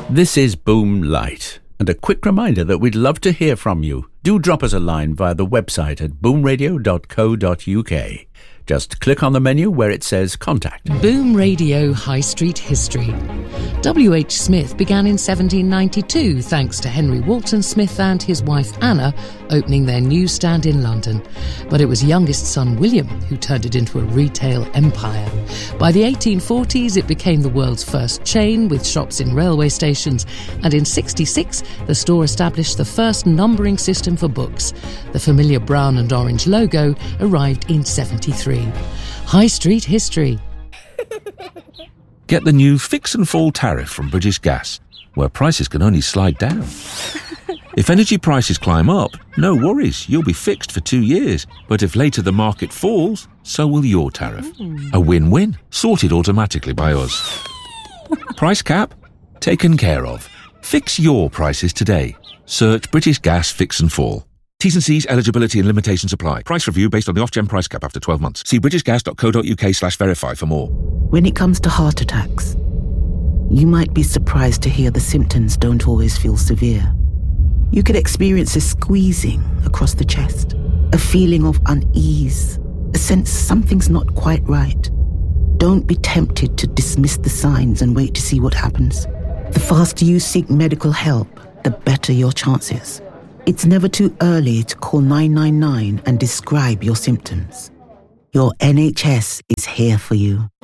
This is Boom Light, and a quick reminder that we'd love to hear from you. Do drop us a line via the website at boomradio.co.uk. Just click on the menu where it says Contact. Boom Radio High Street History. W.H. Smith began in 1792 thanks to Henry Walton Smith and his wife Anna opening their newsstand in London. But it was youngest son William who turned it into a retail empire. By the 1840s it became the world's first chain with shops in railway stations, and in 66 the store established the first numbering system for books. The familiar brown and orange logo arrived in 73. High Street History. Get the new Fix and Fall tariff from British Gas, where prices can only slide down. If energy prices climb up, no worries, you'll be fixed for 2 years. But if later the market falls, so will your tariff. A win-win, sorted automatically by us. Price cap? Taken care of. Fix your prices today. Search British Gas Fix and Fall. T's and C's, eligibility and limitations apply. Price review based on the Ofgem price cap after 12 months. See britishgas.co.uk/verify for more. When it comes to heart attacks, you might be surprised to hear the symptoms don't always feel severe. You could experience a squeezing across the chest, a feeling of unease, a sense something's not quite right. Don't be tempted to dismiss the signs and wait to see what happens. The faster you seek medical help, the better your chances. It's never too early to call 999 and describe your symptoms. Your NHS is here for you.